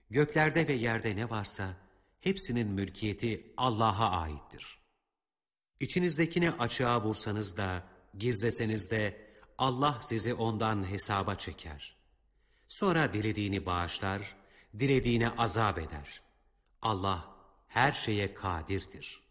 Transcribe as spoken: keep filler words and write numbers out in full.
Göklerde ve yerde ne varsa hepsinin mülkiyeti Allah'a aittir. İçinizdekini açığa vursanız da, gizleseniz de Allah sizi ondan hesaba çeker. Sonra dilediğini bağışlar, dilediğine azap eder. Allah her şeye kadirdir.